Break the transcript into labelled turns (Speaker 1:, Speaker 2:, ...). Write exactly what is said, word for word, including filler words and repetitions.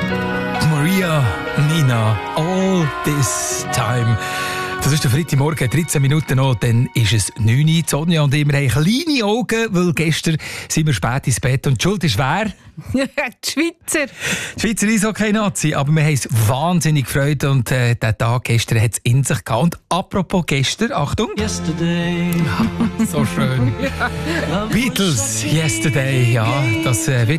Speaker 1: Maria, Nina, all this time. Das ist der Freitagmorgen, dreizehn Minuten noch, dann ist es neun Uhr. Sonja und ich, wir haben kleine Augen, weil gestern sind wir spät ins Bett. Und die Schuld ist wer?
Speaker 2: Die Schweizer.
Speaker 1: Die Schweizer ist auch kein Nazi, aber wir haben uns wahnsinnig gefreut und äh, der Tag gestern hat es in sich gehabt. Und apropos gestern, Achtung.
Speaker 3: Yesterday.
Speaker 1: So schön. Beatles, Yesterday, ja, das äh, wird